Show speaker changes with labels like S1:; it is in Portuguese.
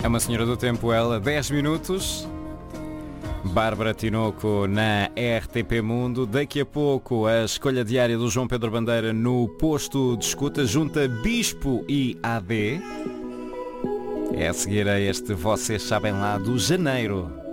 S1: É uma senhora do tempo, ela, 10 minutos. Bárbara Tinoco na RTP Mundo. Daqui a pouco a escolha diária do João Pedro Bandeira no posto de escuta, junta Bispo e AD. É a seguir a este Vocês Sabem Lá do Janeiro.